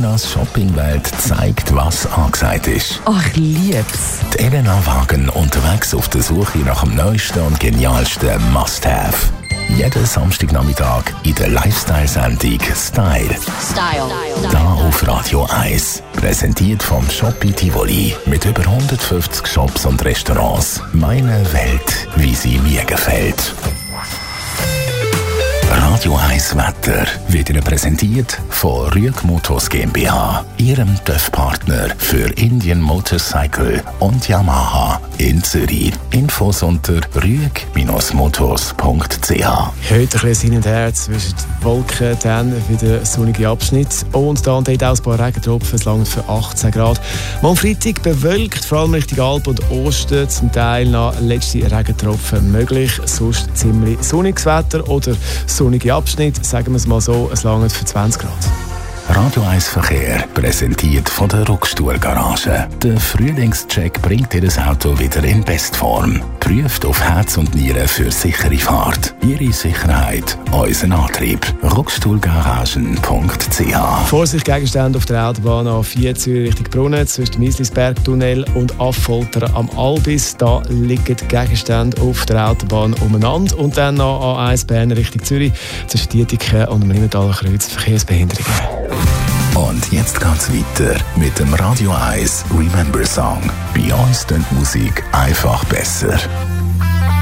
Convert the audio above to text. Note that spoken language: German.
Elenas Shoppingwelt zeigt, was angesagt ist. Ach, ich lieb's. Die Elena Wagen unterwegs auf der Suche nach dem neuesten und genialsten Must-Have. Jeden Samstagnachmittag in der Lifestyle-Sendung Style. Da auf Radio 1. Präsentiert vom Shopee Tivoli mit über 150 Shops und Restaurants. Meine Welt, wie sie mir gefällt. Radio 1 Wetter wird Ihnen präsentiert von Rüeg Motors GmbH, Ihrem TÜV-Partner für Indian Motorcycle und Yamaha in Zürich. Infos unter rüeg-motors.ch. Heute ein bisschen hin und her zwischen den Wolken, dann wieder sonnige Abschnitt und dann dort auch ein paar Regentropfen, es langt für 18 Grad. Am Freitag bewölkt, vor allem Richtung Alp und Osten, zum Teil noch letzte Regentropfen möglich, sonst ziemlich sonniges Wetter oder sonnige Abschnitt, sagen wir es mal so, es langt für 20 Grad. Radio 1 Verkehr, präsentiert von der Ruckstuhl-Garage. Der Frühlingscheck bringt Ihr Auto wieder in Bestform. Prüft auf Herz und Nieren für sichere Fahrt. Ihre Sicherheit, unser Antrieb. Ruckstuhlgaragen.ch. Vorsicht, Gegenstände auf der Autobahn A4 Zürich Richtung Brunnen, zwischen dem Mieslisberg-Tunnel und Affolter am Albis. Da liegen Gegenstände auf der Autobahn umeinander. Und dann noch A1 Bern Richtung Zürich, zwischen Dietiken und dem Limentaler Kreuz, Verkehrsbehinderungen. Und jetzt geht's weiter mit dem Radio 1 Remember Song. Bei uns klingt Musik einfach besser.